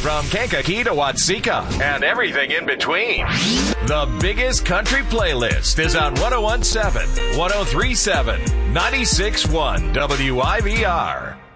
From Kankakee to Watseka and everything in between. The biggest country playlist is on 1017, 1037, 96.1 WIVR.